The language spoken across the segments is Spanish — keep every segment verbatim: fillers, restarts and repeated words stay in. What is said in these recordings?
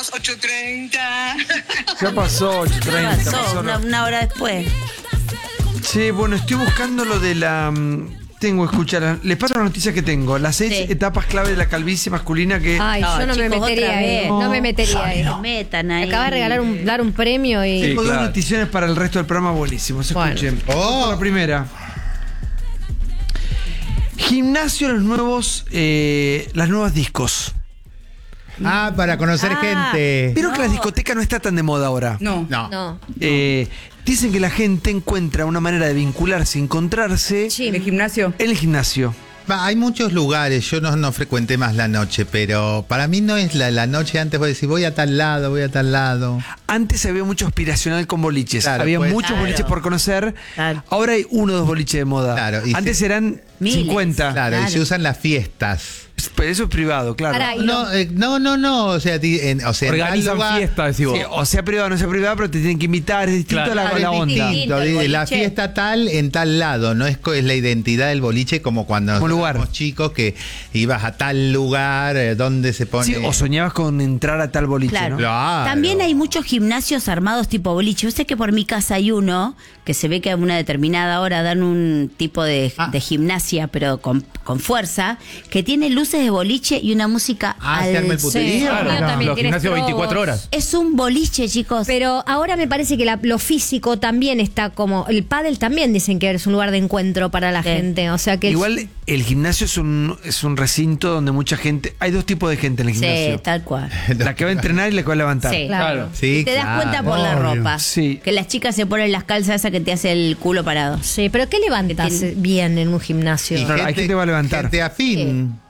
las ocho treinta. Ya pasó, ocho treinta. Pasó, pasó una, una hora después. Sí, bueno, estoy buscando lo de la... Tengo que escuchar. Les paso las noticias que tengo. Las seis sí. etapas clave de la calvicie masculina que... Ay, no, yo no chicos, me metería ahí. No, no me metería ahí. No metan ahí. Acaba de regalar un, dar un premio y... Tengo sí, dos claro. noticiones para el resto del programa buenísimos. Escuchen. Bueno. Oh. La primera. Gimnasio, los nuevos... Eh, las nuevas discos. Ah, para conocer ah, gente. Pero no. que la discoteca no está tan de moda ahora. No. No. no. Eh, dicen que la gente encuentra una manera de vincularse, encontrarse. Sí. ¿En el gimnasio? En el gimnasio. Va, hay muchos lugares, yo no, no frecuenté más la noche, pero para mí no es la, la noche antes, vos decís, voy a tal lado, voy a tal lado. Antes había mucho aspiracional con boliches, claro, había pues, muchos claro. boliches por conocer, claro. ahora hay uno o dos boliches de moda. Claro, antes se, eran miles. cincuenta. Claro, claro, y se usan las fiestas. Pero eso es privado, claro. Ahora, no, eh, no, no, no, o sea, en, o sea organizan lugar, fiestas, decís vos. Sí, o sea privado, no sea privado, pero te tienen que invitar, es distinto claro. a la, claro, la onda. Distinto, de la fiesta tal en tal lado, no es, es la identidad del boliche como cuando éramos chicos que ibas a tal lugar, eh, donde se pone... Sí, o soñabas con entrar a tal boliche, claro. ¿no? Claro. También hay muchos gimnasios armados tipo boliche. Yo sé que por mi casa hay uno que se ve que a una determinada hora dan un tipo de, ah. de gimnasia, pero con, con fuerza, que tiene luces de boliche y una música ah, al... el sí, claro, claro. Los gimnasios veinticuatro horas. Es un boliche, chicos. Pero ahora me parece que la, lo físico también está como... El pádel también dicen que es un lugar de encuentro para la sí. gente. O sea que igual el, el gimnasio es un, es un recinto donde mucha gente... Hay dos tipos de gente en el gimnasio. Sí, tal cual. La que va a entrenar y la que va a levantar. Sí, claro. Sí, te das claro. cuenta por la ropa. Sí. Que las chicas se ponen las calzas esas que te hace el culo parado. Sí, pero ¿qué levantas tiene... bien en un gimnasio? Claro, gente, hay gente que va a levantar. Gente afín. Sí.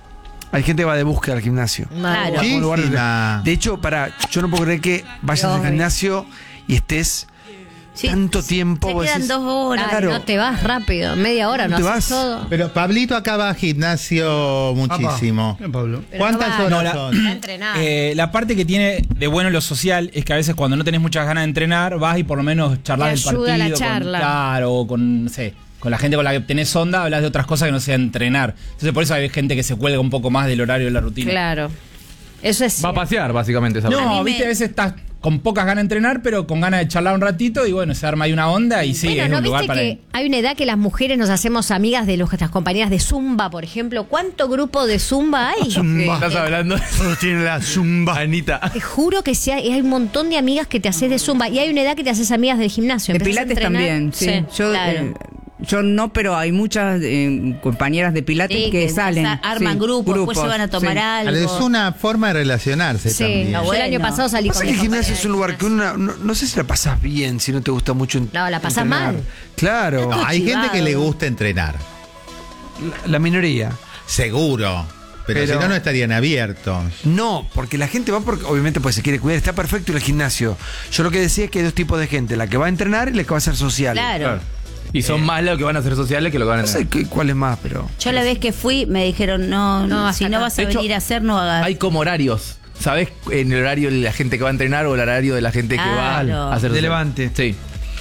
Hay gente que va de búsqueda al gimnasio. Claro. Sí, lugar sí, de, la... de hecho, para, yo no puedo creer que vayas no, al gimnasio y estés sí. tanto tiempo. Te quedan decís, dos horas. Claro, no te vas rápido, media hora, no, no te vas todo. Pero Pablito acá va a gimnasio muchísimo. Bien, Pablo. ¿Cuántas no horas no, la, son? entrenar. Eh, la parte que tiene de bueno lo social es que a veces cuando no tenés muchas ganas de entrenar, vas y por lo menos charlas del partido. La charla. Con, claro, o con, no sé, con la gente con la que tenés onda, hablas de otras cosas que no sea entrenar. Entonces por eso hay gente que se cuelga un poco más del horario de la rutina. Claro. Eso es va a pasear, básicamente. Esa no, a viste, me... a veces estás con pocas ganas de entrenar, pero con ganas de charlar un ratito y bueno, se arma ahí una onda y sí, bueno, es ¿no un lugar viste para... que hay una edad que las mujeres nos hacemos amigas de nuestras compañeras de Zumba, por ejemplo? ¿Cuánto grupo de Zumba hay? Zumba. ¿Estás hablando? Todos tienen la Zumba. Anita. Te juro que sí, hay, hay un montón de amigas que te haces de Zumba y hay una edad que te haces amigas del gimnasio. De Pilates también, sí. sí yo, claro. eh, yo no, pero hay muchas eh, compañeras de Pilates sí, que, que salen. Arman sí, grupos, después se van a tomar sí. algo. Es una forma de relacionarse sí, también. No, bueno. El año pasado salí con el gimnasio es un lugar que uno, no, no sé si la pasas bien, si no te gusta mucho entrenar. No, la pasas mal. Claro. No, hay gente que le gusta entrenar. La, la minoría. Seguro. Pero, pero si no, no estarían abiertos. No, porque la gente va porque obviamente pues se quiere cuidar. Está perfecto el gimnasio. Yo lo que decía es que hay dos tipos de gente. La que va a entrenar y la que va a ser social. Claro. claro. Y son eh, más los que van a ser sociales que los que van a entrenar. No sé cuál es más, pero... Yo la vez que fui me dijeron, no, no si no acá. vas a de venir hecho, a hacer, no hagas. Hay como horarios. ¿Sabés en el horario de la gente que va a entrenar o el horario de la gente claro. que va a hacer de levante? Sí.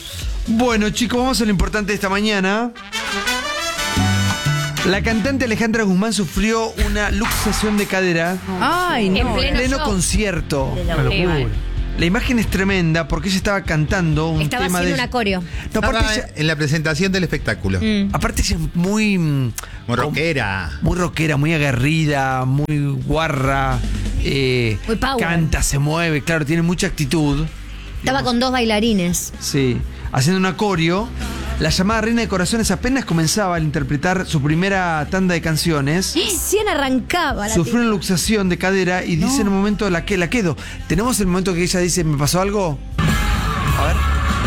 Bueno, chicos, vamos a lo importante de esta mañana. La cantante Alejandra Guzmán sufrió una luxación de cadera. Ay, no. En pleno, pleno concierto. De la locura. La imagen es tremenda porque ella estaba cantando un estaba tema haciendo de... una coreo. No, aparte ella, ella... en la presentación del espectáculo. Mm. Aparte ella es muy... Muy rockera. Muy rockera, muy aguerrida, muy guarra. Eh, muy power. Canta, se mueve, claro, tiene mucha actitud. Estaba con dos bailarines. Sí, haciendo una coreo. La llamada Reina de Corazones apenas comenzaba al interpretar su primera tanda de canciones. Recién arrancaba la Sufrió una luxación de cadera y no. dice en el momento la que la quedo. ¿Tenemos el momento que ella dice, ¿me pasó algo? A ver.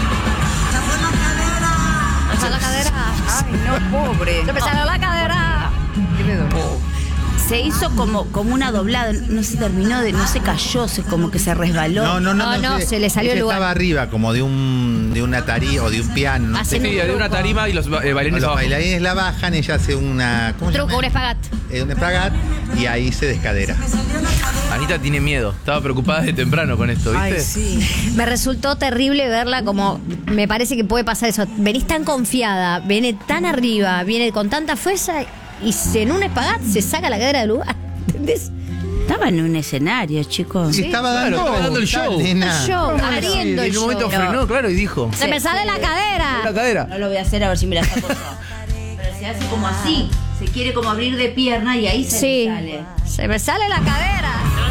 ¿Me pasó la cadera? Ay, no, pobre. ¡Se me salió la cadera! ¿Qué me dolió? Oh. Se hizo como, como una doblada, no se terminó, de, no se cayó, se como que se resbaló. No, no, no, no, no, no se, se le salió el lugar. Estaba arriba, como de un de una tarima o de un piano. No sé. Sí, de una tarima y los eh, bailarines Los abajo. bailarines la bajan, ella hace una... Un truco, un espagat. Eh, un espagat y ahí se descadera. Anita tiene miedo, estaba preocupada de temprano con esto, ¿viste? Ay, sí. Me resultó terrible verla como, me parece que puede pasar eso. Venís tan confiada, viene tan arriba, viene con tanta fuerza y se, en un espagat se saca la cadera del lugar. ¿Entendés? Estaba en un escenario, chicos. Sí, estaba dando, Claro, estaba dando el show. nena. Un show, Sí, abriendo el en un momento show. frenó, claro, y dijo. Se me sale la cadera. La cadera. No lo voy a hacer a ver si me la saco yo. Pero se hace como así. Se quiere como abrir de pierna y ahí se Sí. le sale. Se me sale la cadera.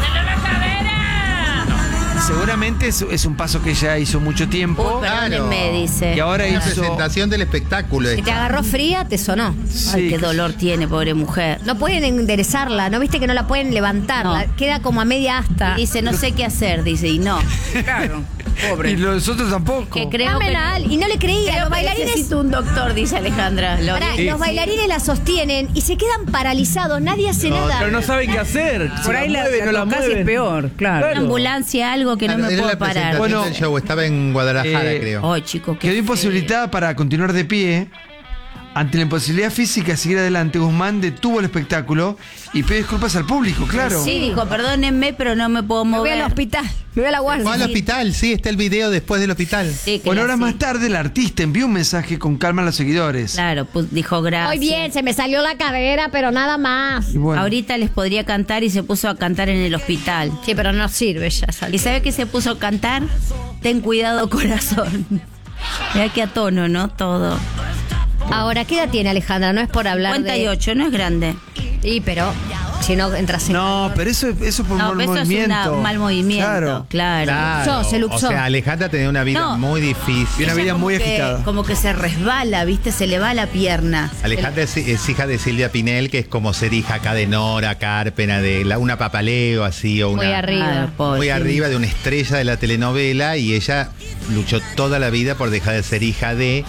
Seguramente es, es un paso que ella hizo mucho tiempo. Uy, perdónenme, dice. Y ahora La hizo. presentación del espectáculo. Si esta. te agarró fría, te sonó. Ay, Sí, qué dolor tiene, pobre mujer. No pueden enderezarla, ¿no viste que no la pueden levantar? No. La- queda como a media asta. Y dice, no sé qué hacer, dice, y no. Claro, Y pobre. los otros tampoco. Que creo Dame que... la al- y no le creía, Creo los que bailarines. necesito un doctor, dice Alejandra. Lo- Pará, Sí. los bailarines la sostienen y se quedan paralizados, nadie hace No, nada. Pero no saben qué hacer. Por Se ahí la, mueve, la no la tocás y mueven. es peor, claro. Una ambulancia, algo que no Claro, me era puedo la parar. presentación Bueno, del show, estaba en Guadalajara, eh, creo. Ay, chicos, qué Quedó feo. imposibilitada para continuar de pie. Ante la imposibilidad física de seguir adelante, Guzmán detuvo el espectáculo y pidió disculpas al público, claro. Sí, dijo, perdónenme, pero no me puedo Me voy mover. al hospital, me voy a la guardia. Fue al hospital, sí, está el video después del hospital. Sí, que Bueno, la- horas sí. más tarde, el artista envió un mensaje con calma a los seguidores. Claro, pues, dijo gracias. Muy bien, se me salió la cadera, pero nada más. Y bueno, Ahorita les podría cantar y se puso a cantar en el hospital. Sí, pero no sirve ya. esa ¿Y sabe qué se puso a cantar? Ten cuidado, corazón. Mira que a tono, ¿no? Todo. Ahora, ¿qué edad tiene Alejandra? No es por hablar cincuenta y de... ocho, no es grande. Sí, pero si no entras en... no, pero eso, eso es por No, un mal pero eso es movimiento. un mal movimiento. Claro. Claro. Claro. Luxó, se luxó. O sea, Alejandra tenía una vida No. muy Y difícil. una Ella vida como muy que- agitada. Como que se resbala, ¿viste? Se le va la pierna. Alejandra es, es hija de Silvia Pinel, que es como ser hija acá de Nora Carpena, de la, una papaleo así, o una... Muy arriba. Ah, pobre, muy sí. arriba de una estrella de la telenovela, y ella luchó toda la vida por dejar de ser hija de,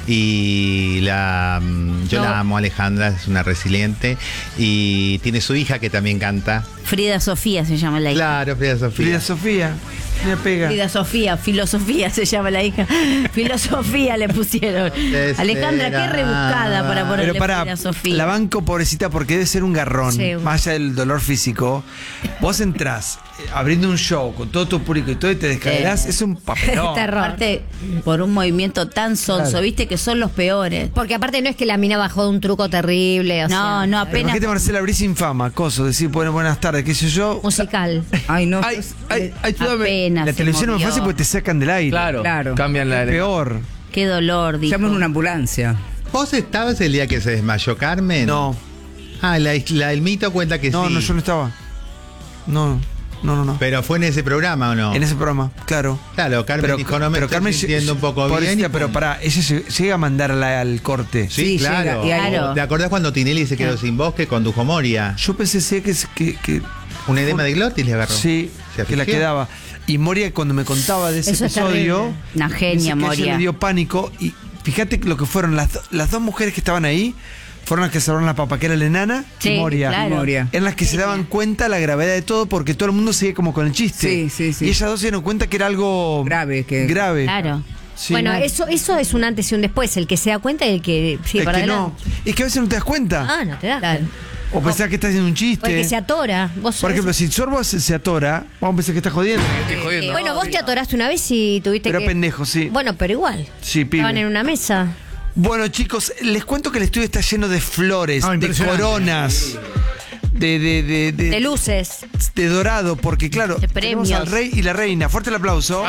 y la mm, yo No. la amo, Alejandra, es una resiliente, y tiene su hija que también canta. Frida Sofía se llama la hija. Claro, Frida Sofía. Frida Sofía, me pega. Frida Sofía, filosofía se llama la hija. Filosofía le pusieron. Desesperada. Alejandra, qué rebuscada para ponerle Pero para Frida Sofía. la banco, pobrecita, porque debe ser un garrón, Sí. más allá del dolor físico. Vos entrás eh, abriendo un show con todo tu público y todo y te descaderás, Sí. es un papelón. Terror. Aparte, por un movimiento tan sonso, Claro. viste que son los peores. Porque aparte no es que la mina bajó de un truco terrible. O No, sea, no, Pero apenas. imagínate Marcela Brice infama, coso, decir, bueno, buenas tardes, qué sé yo. musical. Ay, no. Ay, ay, ayúdame. Apenas La se televisión es movió. más fácil porque te sacan del aire. Claro, Claro. cambian la... Peor. Qué dolor, dijo. Llaman una ambulancia. ¿Vos estabas el día que se desmayó Carmen? No, Ah, la, la- el mito cuenta que no, sí. no, yo no estaba. No, no, no, no. Pero fue en ese programa, ¿o no? En ese programa, claro. Claro, Carmen dijo, no me estoy Carmen sintiendo un poco pobrecita, bien. y pero pum. pará, ella lleg- llega a mandar a la- al corte. Sí, Sí, claro. llega, y ahí- Claro. ¿Te acordás cuando Tinelli se quedó sin voz, que condujo Moria? Yo pensé sí, que, que, que ¿Un edema de glotis le agarró? sí, ¿Se que la asfixió? quedaba. Y Moria, cuando me contaba de ese Eso es episodio, terrible. Una genia, dice que a ella Moria. le dio pánico. Y fíjate que lo que fueron las, do- las dos mujeres que estaban ahí, fueron las que salvaron la papa, que era la enana Sí, y Moria. claro. Moria. En las que se daban cuenta la gravedad de todo, porque todo el mundo sigue como con el chiste. Sí, sí, sí. Y ellas dos se dieron cuenta que era algo Grave, que- grave. Claro. Sí. bueno, Mal. eso eso es un antes y un después. El que se da cuenta y el que sigue es para que adelante. no. Es que a veces no te das cuenta. Ah, no te das. Claro. O pensás que estás haciendo un chiste. O el que se atora. Vos Por sabés. ejemplo, si Sorbo se, se atora, vamos a pensar que está jodiendo. Estoy jodiendo. Bueno, vos te atoraste una vez y tuviste Pero que... pendejo, sí. Bueno, pero igual. Sí, pibe. Estaban en una mesa. Bueno, chicos, les cuento que el estudio está lleno de flores, Ah, de impresionante. coronas, de, de, de, de, De luces. de dorado, porque claro, De tenemos premios. al rey y la reina. Fuerte el aplauso.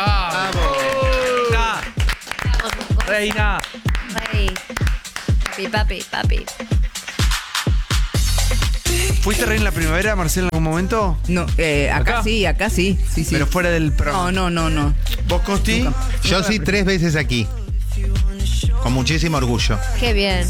Reina. Ay. Papi, papi, papi. ¿Fuiste reina en la primavera, Marcela, en algún momento? No, eh, acá, Acá. sí, acá sí. Sí, sí. Pero fuera del programa. No, no, no, no. ¿Vos, Costi? Yo sí, tres veces aquí. Con muchísimo orgullo. Qué bien.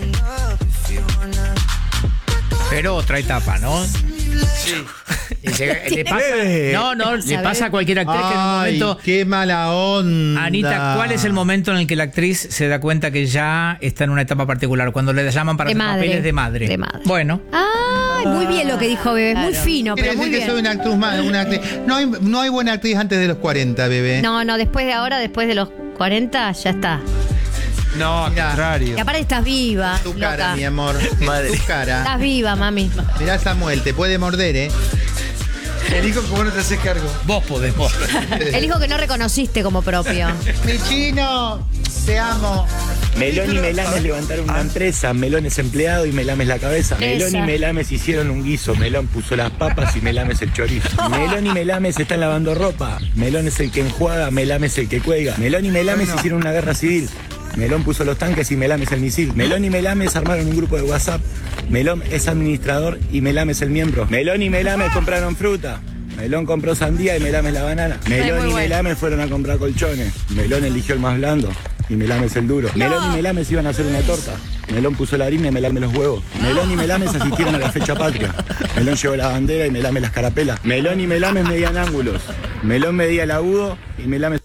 Pero otra etapa, ¿no? Sí. Y se- le pasa, Eh. no, no, le ¿Sabe? pasa a cualquier actriz que en un Ay, momento. qué mala onda. Anita, ¿cuál es el momento en el que la actriz se da cuenta que ya está en una etapa particular? Cuando le llaman para De hacer madre. papeles de madre. De madre. Bueno, Ay, muy bien lo que dijo Bebé. Muy fino, Quiere pero muy decir que soy bien. una actriz más, una actriz. No hay, no hay buena actriz antes de los cuarenta, bebé. No, no, después de ahora, después de los cuarenta, ya está. No, al Mirá. contrario. Y aparte estás viva. Tu loca. cara, mi amor. Madre. Tu cara. Estás viva, mami. Mirá, Samuel, te puede morder, ¿eh? El hijo que vos no te haces cargo. Vos podés, vos. El hijo que no reconociste como propio. Mi chino, te amo. Melón y Melames levantaron una empresa, Melón es empleado y Melames la cabeza. Melón y Melames hicieron un guiso, Melón puso las papas y Melames el chorizo. Melón y Melames están lavando ropa, Melón es el que enjuaga, Melames es el que cuelga. Melón y Melames hicieron una guerra civil, Melón puso los tanques y Melames el misil. Melón y Melames armaron un grupo de WhatsApp, Melón es administrador y Melames el miembro. Melón y Melames compraron fruta. Melón compró sandía y Melames la banana. Melón y Melames fueron a comprar colchones. Melón eligió el más blando y Melames el duro. No. Melón y Melames iban a hacer una torta. Melón puso la harina y Melames los huevos. Melón y Melames asistieron a la fecha patria. Melón llevó la bandera y Melames las carapelas. Melón y Melames medían ángulos. Melón medía el agudo y Melames...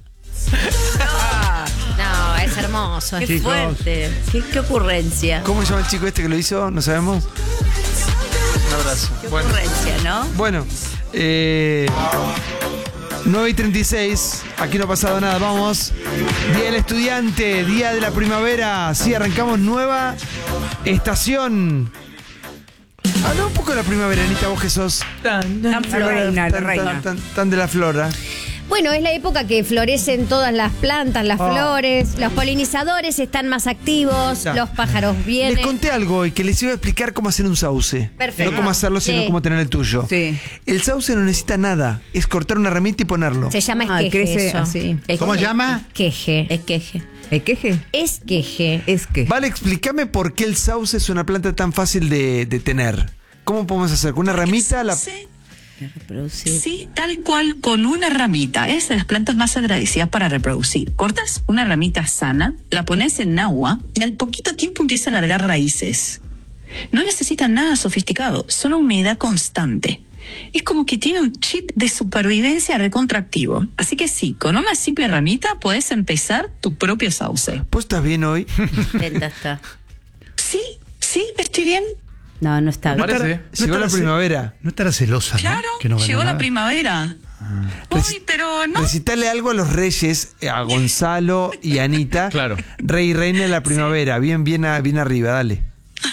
No, es hermoso. Qué fuerte. Qué, qué ocurrencia. ¿Cómo se llama el chico este que lo hizo? ¿No sabemos? Un abrazo. Qué bueno. ocurrencia, ¿no? Bueno, eh, nueve y treinta y seis, aquí no ha pasado nada, vamos. Día del Estudiante, Día de la Primavera, sí, arrancamos nueva estación. Habla un poco de la primavera, Anita, vos que sos Tan, tan, flora, reina, tan, la reina. tan, tan, tan de la flora. Bueno, es la época que florecen todas las plantas, las Oh. flores, los polinizadores están más activos, Ya. los pájaros Les vienen. conté algo hoy, que les iba a explicar cómo hacer un sauce. Perfecto. No cómo hacerlo, sino Sí. cómo tener el tuyo. Sí. El sauce no necesita nada, es cortar una ramita y ponerlo. Se llama Ah, esqueje crece eso. así. ¿Cómo se llama? Esqueje. Esqueje. ¿El queje? Esqueje. Es que. Vale, explícame por qué el sauce es una planta tan fácil de, de tener. ¿Cómo podemos hacer? ¿Con una ramita? La... Sí, Reproducir. sí, tal cual, con una ramita. Es de las plantas más agradecidas para reproducir. Cortas una ramita sana, la pones en agua y al poquito tiempo empieza a largar raíces. No necesita nada sofisticado, solo humedad constante. Es como que tiene un chip de supervivencia recontractivo. Así que sí, con una simple ramita puedes empezar tu propio sauce. ¿Vos estás bien hoy? Lenta está. Sí, sí, estoy bien. No, no está bien. Parece. Llegó la primavera. No estará celosa, ¿no? Claro, Que no ganó llegó la nada. primavera. Uy, pero no. Recitale algo a los reyes, a Gonzalo y a Anita. Claro. Rey y reina de la primavera. Bien, bien, a- bien arriba, dale.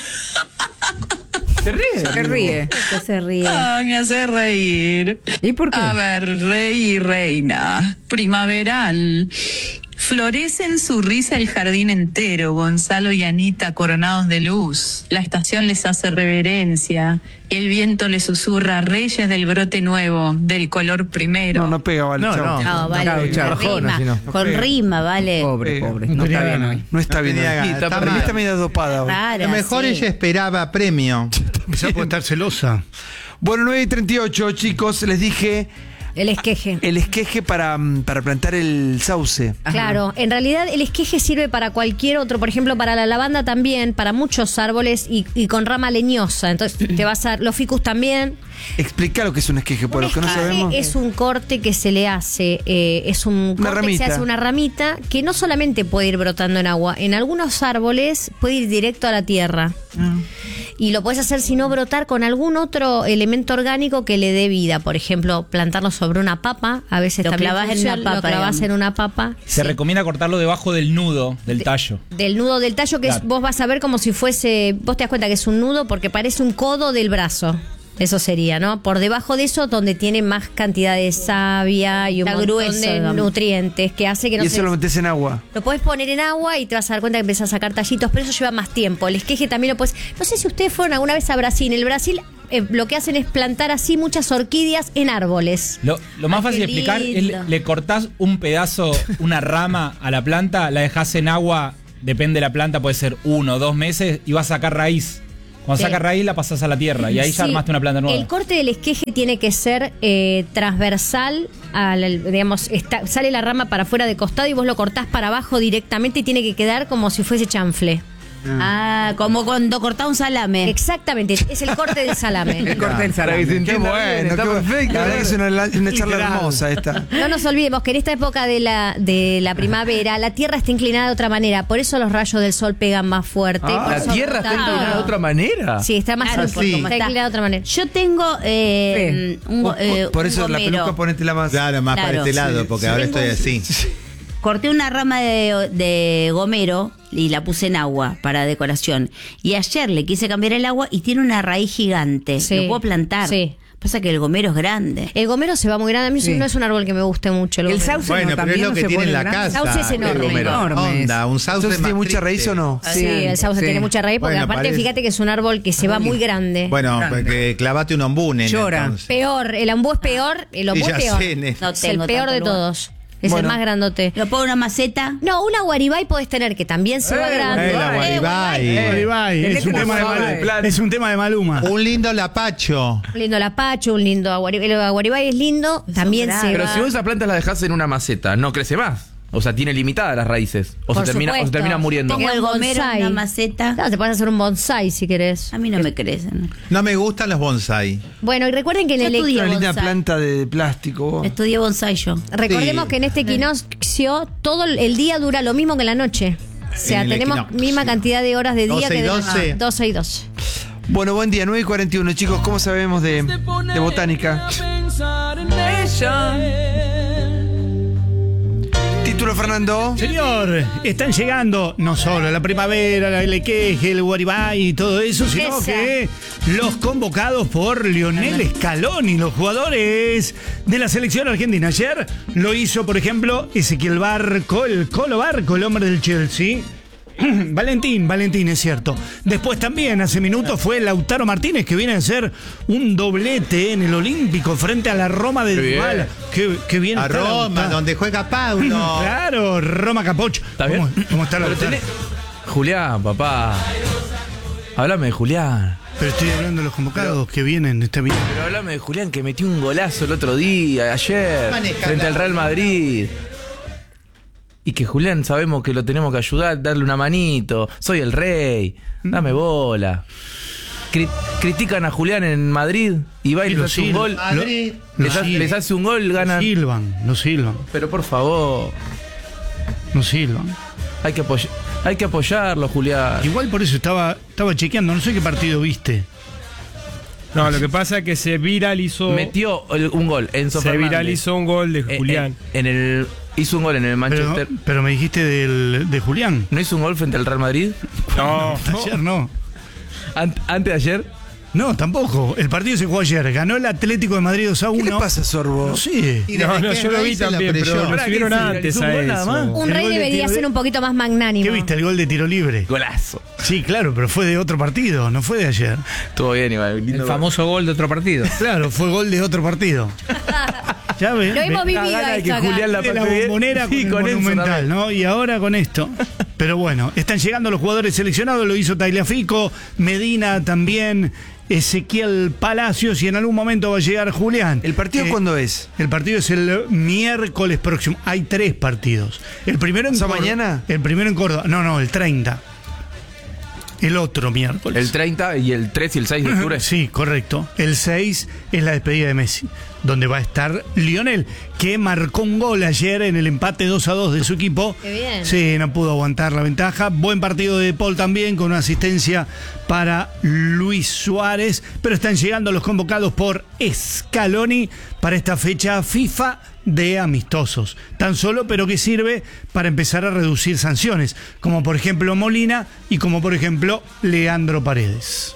Se ríe. Se ríe. ¿Qué se ríe? Ah, me hace reír. ¿Y por qué? A ver, rey y reina. Primaveral. Florece en su risa el jardín entero, Gonzalo y Anita coronados de luz. La estación les hace reverencia. El viento les susurra, reyes del brote nuevo, del color primero. No, no pega, vale. No, chao. no. No, vale. Claro, con charjona, rima, si no. con rima, vale. Pobre, Pega. pobre. No No tenía está bien ganas. hoy. No está bien. tenía hoy. ganas. Sí, está, Está para mí mal. está medio dopada hoy. Rara, A lo mejor sí. ella esperaba premio. Quizá puede estar celosa. Bueno, nueve y treinta y ocho, chicos, les dije El esqueje. el esqueje para, mm, para plantar el sauce. Claro, en realidad el esqueje sirve para cualquier otro, por ejemplo, para la lavanda también, para muchos árboles y, y con rama leñosa. Entonces te vas a los ficus también. Explica lo que es un esqueje, por los que no Un esqueje sabemos. es un corte que se le hace, eh, es un corte que ramita. se hace una ramita que no solamente puede ir brotando en agua, en algunos árboles puede ir directo a la tierra. Y lo puedes hacer si no brotar con algún otro elemento orgánico que le dé vida. Por ejemplo, plantarlo sobre una papa. A veces Lo también clavas en funciona, una papa, Lo clavas digamos. en una papa. Se recomienda cortarlo debajo del nudo del tallo. Del nudo del tallo, que es- Claro. vos vas a ver como si fuese. Vos te das cuenta que es un nudo porque parece un codo del brazo. Eso sería, ¿no? Por debajo de eso, donde tiene más cantidad de savia y un Está montón grueso, de digamos. nutrientes que hace que no Y eso se... lo metes en agua. Lo puedes poner en agua y te vas a dar cuenta que empiezas a sacar tallitos, pero eso lleva más tiempo. El esqueje también lo puedes... No sé si ustedes fueron alguna vez a Brasil. En el Brasil eh, lo que hacen es plantar así muchas orquídeas en árboles. Lo, lo más Ay, fácil de qué explicar lindo. es le cortás un pedazo, una rama a la planta, la dejás en agua, depende de la planta, puede ser uno o dos meses, y vas a sacar raíz. Cuando Sí. sacas raíz la pasás a la tierra y ahí ya Sí, armaste una planta nueva. El corte del esqueje tiene que ser eh, transversal, al, digamos, está- sale la rama para afuera de costado y vos lo cortás para abajo directamente y tiene que quedar como si fuese chanfle. Ah, como cuando cortás un salame. Exactamente, es el corte del salame. El corte del Para que se salame. Qué entienda bueno, bien, qué está bueno. perfecto. La verdad que es una, una charla Literal. hermosa esta. No nos olvidemos que en esta época de la, de la primavera la tierra está inclinada de otra manera, por eso los rayos del sol pegan más fuerte. Ah, por La eso tierra está brota- inclinada de otra manera. Sí, está más Claro, así, por cómo está está. inclinada de otra manera. Yo tengo eh, un, go- eh, Por un eso la gomero. peluca ponetela más. Claro, más para Claro. este lado, Sí, porque sí. ahora Tengo estoy un- así. Corté una rama de, de gomero y la puse en agua para decoración. Y ayer le quise cambiar el agua y tiene una raíz gigante. Sí. Lo puedo plantar. Sí. Pasa que el gomero es grande. El gomero se va muy grande. A mí Sí. no es un árbol que me guste mucho. El, El gomero. sauce Bueno, no, pero es también lo no que se tiene en pone la grande. casa. Sauce es enorme. Enormes. Onda, un sauce ¿Entonces tiene más mucha triste. raíz o no? Sí, el sauce Sí. tiene mucha raíz porque Bueno, aparte parece- fíjate que es un árbol que se va muy grande. Bueno, Grande. porque clavate un ombune. Llora. entonces. Peor, el ombú es peor, el ombú Sí, es ya peor. sé, ne- No Es el tengo peor tanto de lugar. todos. Es Bueno. el más grandote. Lo pongo en una maceta. No, una guaribay podés tener que también se va Eh, grande. eh, la Eh, guaribay. Eh, Guaribay, Tenés es un como tema de suave. Mal- es un tema de Maluma. Un lindo lapacho. Un lindo lapacho, un lindo aguaribay. El aguaribay es lindo, también se grandes. Pero va. si vos esa planta la dejás en una maceta, no crece más. O sea, tiene limitadas las raíces. O, Por se termina, o se supuesto. termina muriendo. Pongo el un gomero en bonsai. una maceta. Claro, te puedes hacer un bonsai si querés. A mí no me crecen. No me gustan los bonsai. Bueno, y recuerden que en Yo el estudié Una linda bonsai. planta de plástico. vos. Estudié bonsai yo. recordemos Sí. que en este equinoccio todo el día dura lo mismo que la noche. O sea, En el tenemos equinoccio. misma cantidad de horas de día doce y que de doce. doce y doce. Bueno, buen día, nueve y cuarenta y uno, chicos. ¿Cómo sabemos de, de botánica? Título, Fernando. Señor, están llegando no solo la primavera, la Lequeje, el Guaribay y todo eso, sino Esa. que los convocados por Lionel Scaloni, los jugadores de la selección argentina. Ayer lo hizo, por ejemplo, Ezequiel Barco, el Colo Barco, el hombre del Chelsea. Valentín, Valentín, es cierto. Después también, hace minutos, fue Lautaro Martínez, que viene a hacer un doblete en el Olímpico frente a la Roma de Qué bien. Dybala. Qué, qué bien A está Roma, Lautaro. donde juega Paulo. Claro, Roma Capoch. ¿Está bien? ¿Cómo, cómo está la Pero tenés- Julián, papá. Háblame de Julián. Pero estoy hablando de los convocados que vienen, está bien. Pero háblame de Julián que metió un golazo el otro día, ayer, Manejala. frente al Real Madrid. Y que Julián sabemos que lo tenemos que ayudar, darle una manito. Soy el rey, dame bola. Cri- critican a Julián en Madrid y va y Y les lo hace un sil- gol. Madrid. lo Les, hace- sil- les hace un gol, ganan. silban, lo silban, Pero por favor, lo silban. hay que, apoy- hay que apoyarlo, Julián. Igual por eso estaba, estaba chequeando, no sé qué partido viste. No, lo que pasa es que se viralizó. Metió el- un gol, Enzo se Fernández. viralizó un gol de En- Julián. En, en el, hizo un gol en el Pero, Manchester. pero me dijiste del, de Julián. ¿No hizo un gol frente al Real Madrid? No, Ayer no. Ant- antes de ayer. No, tampoco. El partido se jugó ayer. Ganó el Atlético de Madrid dos a ¿Qué uno. le pasa, Sorbo? No sé. Y no, desde no, que yo lo vi Rey se la también, creyó. pero lo Pará, subieron que se antes viralizó a un gol nada eso. más. Un El rey gol de debería tiro ser de- un poquito más magnánimo. ¿Qué viste? El gol de tiro libre. Golazo. Sí, claro, pero fue de otro partido, no fue de ayer. Estuvo bien, igual. lindo El gol. famoso gol de otro partido. Claro, fue gol de otro partido. Ya ves. Lo hemos vivido gana de esto que acá. Julián la de la pase bien. bombonera Sí, con, con el Enzo Monumental, también. ¿no? Y ahora con esto. Pero bueno, están llegando los jugadores seleccionados, lo hizo Tagliafico, Medina también, Ezequiel Palacios y en algún momento va a llegar Julián. ¿El partido Eh, cuándo es? El partido es el miércoles próximo. Hay tres partidos. El primero en O sea, Córdoba- mañana. El primero en Córdoba. No, no, el treinta. El otro miércoles. El treinta y el tres y el seis de octubre. Sí, correcto. El seis es la despedida de Messi, donde va a estar Lionel, que marcó un gol ayer en el empate dos a dos de su equipo. Qué bien. Sí, no pudo aguantar la ventaja. Buen partido de Paul también, con una asistencia para Luis Suárez. Pero están llegando los convocados por Scaloni para esta fecha FIFA de amistosos. Tan solo, pero que sirve para empezar a reducir sanciones, como por ejemplo Molina y como por ejemplo Leandro Paredes.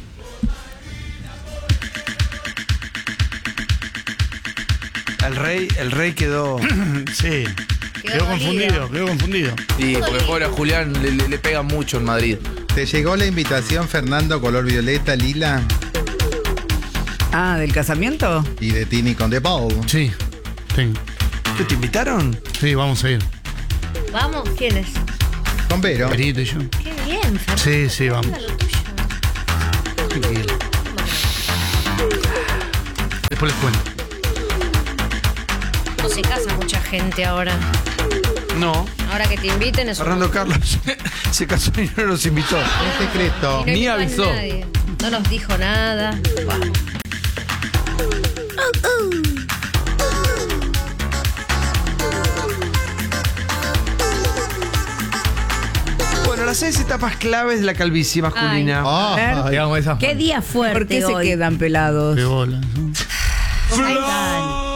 El rey, el rey quedó. Sí, Quedó quedó dolido. confundido, quedó confundido. Sí, porque pobre a Julián le, le, le pega mucho en Madrid. ¿Te llegó la invitación, Fernando, color violeta, lila Ah, ¿del casamiento? y de Tini con The Paul? Sí, sí, ¿Qué, ¿Te invitaron? sí, vamos a ir. Vamos, ¿quién es? Con Vero. Perito y yo. Qué bien, Fernando. Sí, sí, vamos. Después les cuento. No se casa mucha gente ahora. No. Ahora que te inviten es un... Fernando Carlos se casó y no nos invitó. Un secreto. Y no Ni invitó a avisó. nadie. No nos dijo nada. Vamos. Bueno, las seis etapas claves de la calvicie masculina. Ah, Digamos esa. Qué día fuerte ¿Por qué se hoy. quedan pelados? Qué bola. Ahí están.